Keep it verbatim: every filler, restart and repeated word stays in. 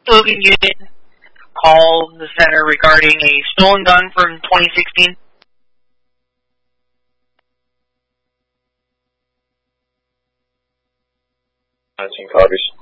Logan unit, call the center regarding a stolen gun from twenty sixteen. nineteen copies.